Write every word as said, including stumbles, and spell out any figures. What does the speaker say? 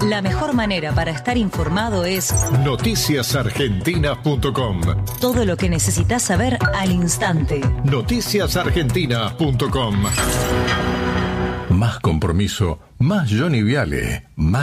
La mejor manera para estar informado es noticias argentinas punto com. Todo lo que necesitas saber al instante. noticias argentinas punto com. Más compromiso, más Johnny Viale, más